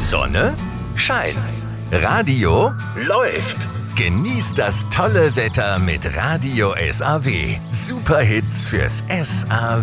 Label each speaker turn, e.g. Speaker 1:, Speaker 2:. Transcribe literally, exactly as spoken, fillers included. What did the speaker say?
Speaker 1: Sonne scheint. Radio läuft. Genießt das tolle Wetter mit Radio S A W. Superhits fürs S A W.